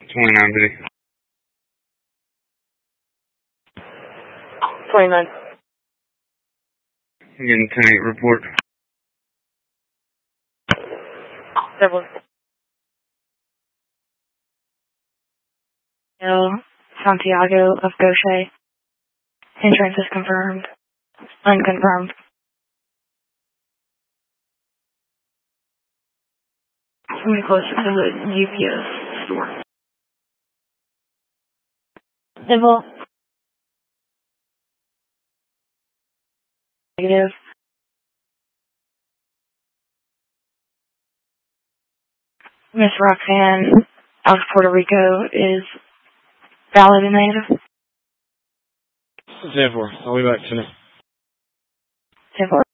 29 video. 29. I'm getting 10-8 report. Several. Santiago of Gaucher. Entrance is confirmed. Unconfirmed. Somebody close to the UPS store. Civil. Negative. Miss Roxanne out of Puerto Rico is valid and negative. 10-4. I'll be back tonight. 10-4.